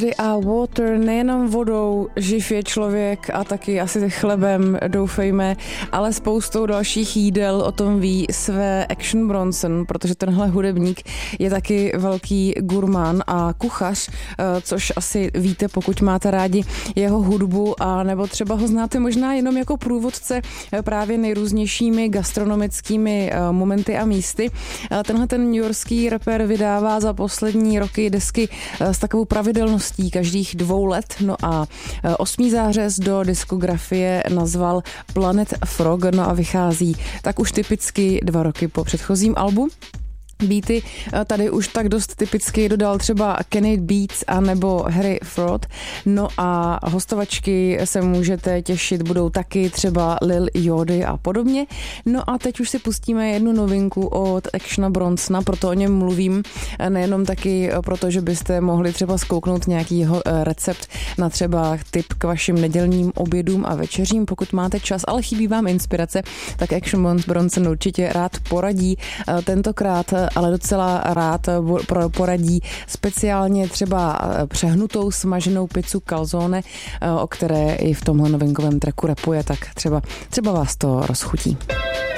A water, nejenom vodou živ je člověk a taky asi chlebem, doufejme, ale spoustou dalších jídel. O tom ví své Action Bronson, protože tenhle hudebník je taky velký gurmán a kuchař, což asi víte, pokud máte rádi jeho hudbu, a nebo třeba ho znáte možná jenom jako průvodce právě nejrůznějšími gastronomickými momenty a místy. Tenhle ten newyorský rapper vydává za poslední roky desky s takovou pravidelností každých 2 let. No a 8. zářez do diskografie nazval Planet Frog, no a vychází tak už typicky 2 roky po předchozím albu. Beaty tady už tak dost typicky dodal třeba Kenny Beats a nebo Harry Fraud. No a hostovačky se můžete těšit, budou taky třeba Lil Yachty a podobně. No a teď už si pustíme jednu novinku od Actiona Bronsona, proto o něm mluvím, nejenom taky proto, že byste mohli třeba zkouknout nějakýho recept na třeba tip k vašim nedělním obědům a večeřím, pokud máte čas, ale chybí vám inspirace, tak Action Bronson určitě rád poradí. Tentokrát ale docela rád poradí speciálně třeba přehnutou smaženou pizzu calzone, o které i v tomhle novinkovém tracku rapuje, tak třeba vás to rozchutí.